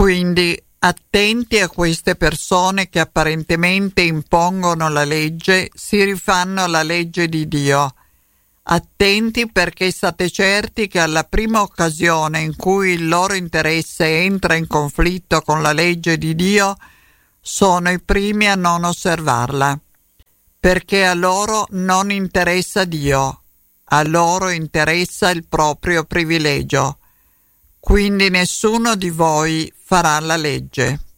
Quindi attenti a queste persone che apparentemente impongono la legge, si rifanno alla legge di Dio. Attenti, perché state certi che alla prima occasione in cui il loro interesse entra in conflitto con la legge di Dio, sono i primi a non osservarla, perché a loro non interessa Dio, a loro interessa il proprio privilegio. Quindi nessuno di voi farà la legge.